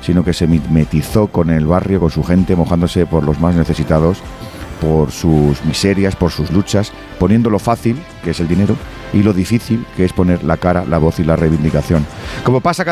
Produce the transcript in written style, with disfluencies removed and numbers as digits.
sino que se mimetizó con el barrio, con su gente, mojándose por los más necesitados, por sus miserias, por sus luchas, poniendo lo fácil, que es el dinero, y lo difícil, que es poner la cara, la voz y la reivindicación. Como pasa cada